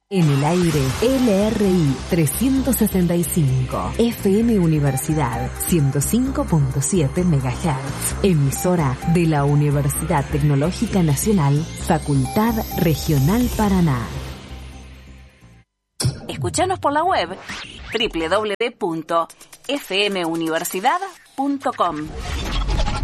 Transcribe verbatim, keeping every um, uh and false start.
En el aire, L R I trescientos sesenta y cinco, F M Universidad ciento cinco punto siete megahertz, emisora de la Universidad Tecnológica Nacional, Facultad Regional Paraná. Escuchanos por la web doble u doble u doble u punto f m universidad punto com.